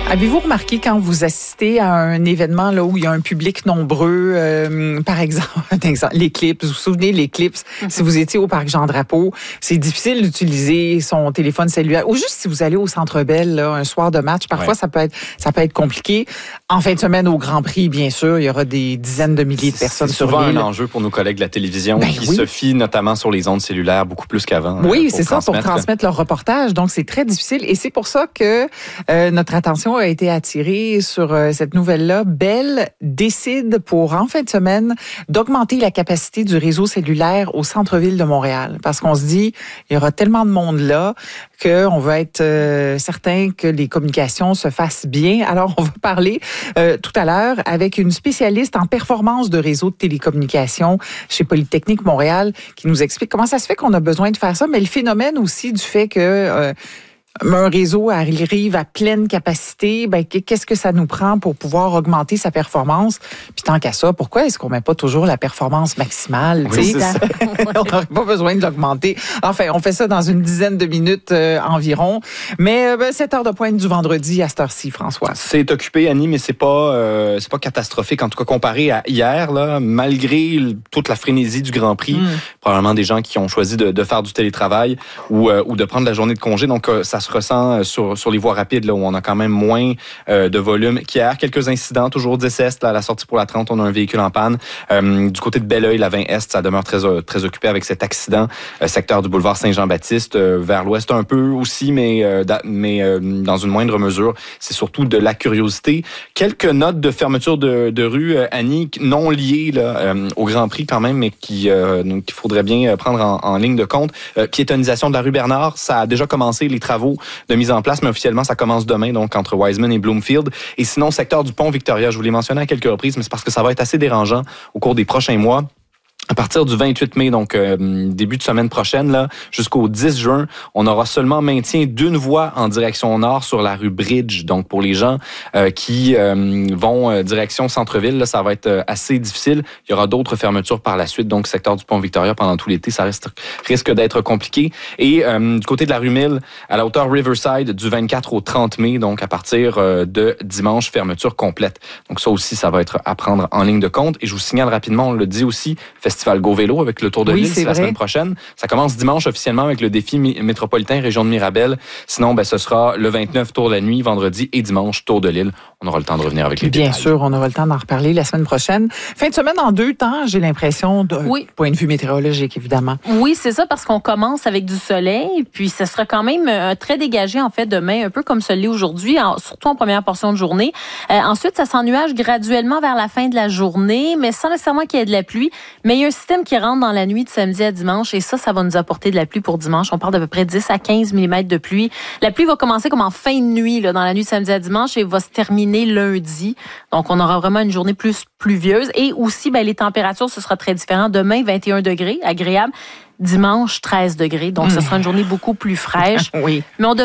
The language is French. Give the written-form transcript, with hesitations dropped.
Avez-vous remarqué quand vous assistez à un événement là où il y a un public nombreux, par exemple, l'Éclipse, vous vous souvenez de l'Éclipse, si vous étiez au Parc Jean-Drapeau, c'est difficile d'utiliser son téléphone cellulaire. Ou juste si vous allez au Centre Bell là, un soir de match, parfois ça peut être compliqué. En fin de semaine au Grand Prix, bien sûr, il y aura des dizaines de milliers de personnes sur l'île. C'est souvent un enjeu pour nos collègues de la télévision qui se fient notamment sur les ondes cellulaires beaucoup plus qu'avant. Oui, c'est ça, pour transmettre leur reportage. Donc, c'est très difficile. Et c'est pour ça que notre attention a été attirée sur cette nouvelle-là. Bell décide pour, en fin de semaine, d'augmenter la capacité du réseau cellulaire au centre-ville de Montréal. Parce qu'on se dit, il y aura tellement de monde là qu'on va être certain que les communications se fassent bien. Alors, on va parler tout à l'heure avec une spécialiste en performance de réseau de télécommunications chez Polytechnique Montréal qui nous explique comment ça se fait qu'on a besoin de faire ça, mais le phénomène aussi du fait que un réseau arrive à pleine capacité, ben qu'est-ce que ça nous prend pour pouvoir augmenter sa performance? Puis tant qu'à ça, pourquoi est-ce qu'on met pas toujours la performance maximale? Oui, On n'aurait pas besoin de l'augmenter. Enfin, on fait ça dans une dizaine de minutes environ. Mais 7 heures de pointe du vendredi à cette heure-ci, François. C'est occupé, Annie, mais c'est pas catastrophique. En tout cas, comparé à hier, là, malgré toute la frénésie du Grand Prix, probablement des gens qui ont choisi de faire du télétravail ou de prendre la journée de congé. Donc, ça se ressent sur les voies rapides là, où on a quand même moins de volume qu'hier. Quelques incidents, toujours 10 Est. Là, à la sortie pour la 30, on a un véhicule en panne. Du côté de Belleuil, la 20 Est, ça demeure très occupé avec cet accident. Secteur du boulevard Saint-Jean-Baptiste, vers l'ouest un peu aussi, mais dans une moindre mesure. C'est surtout de la curiosité. Quelques notes de fermeture de rue, Annie, non liées là, au Grand Prix quand même, mais qu'il faudrait bien prendre en ligne de compte. Piétonisation de la rue Bernard, ça a déjà commencé, les travaux de mise en place, mais officiellement, ça commence demain, donc entre Wiseman et Bloomfield. Et sinon, secteur du pont Victoria, je vous l'ai mentionné à quelques reprises, mais c'est parce que ça va être assez dérangeant au cours des prochains mois. À partir du 28 mai, donc début de semaine prochaine, là, jusqu'au 10 juin, on aura seulement maintien d'une voie en direction nord sur la rue Bridge. Donc pour les gens qui vont direction centre-ville, là, ça va être assez difficile. Il y aura d'autres fermetures par la suite. Donc secteur du pont Victoria pendant tout l'été, ça risque d'être compliqué. Et du côté de la rue Mill, à la hauteur Riverside, du 24 au 30 mai, donc à partir de dimanche, fermeture complète. Donc ça aussi, ça va être à prendre en ligne de compte. Et je vous signale rapidement, on le dit aussi, Festival Go Vélo avec le Tour de l'île, c'est la semaine prochaine. Ça commence dimanche officiellement avec le défi métropolitain région de Mirabel. Sinon, ce sera le 29 Tour de la nuit, vendredi et dimanche Tour de l'île. On aura le temps de revenir avec les détails. Bien sûr, on aura le temps d'en reparler la semaine prochaine. Fin de semaine en deux temps, j'ai l'impression, point de vue météorologique évidemment. Oui, c'est ça, parce qu'on commence avec du soleil, puis ça sera quand même très dégagé en fait demain, un peu comme ce l'est aujourd'hui, surtout en première portion de journée. Ensuite, ça s'ennuage graduellement vers la fin de la journée, mais sans nécessairement qu'il y ait de la pluie. Mais il y a un système qui rentre dans la nuit de samedi à dimanche et ça va nous apporter de la pluie pour dimanche. On parle d'à peu près 10 à 15 mm de pluie. La pluie va commencer comme en fin de nuit, là, dans la nuit de samedi à dimanche et va se terminer lundi. Donc, on aura vraiment une journée plus pluvieuse et aussi, les températures, ce sera très différent. Demain, 21 degrés, agréable. Dimanche, 13 degrés. Donc, ce sera une journée beaucoup plus fraîche. Oui. Mais on